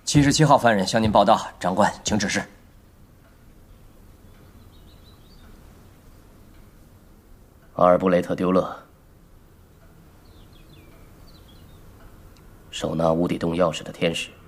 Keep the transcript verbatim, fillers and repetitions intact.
七十七号犯人向您报到，长官，请指示。 阿尔布雷特·丢勒，手拿无底洞钥匙的天使。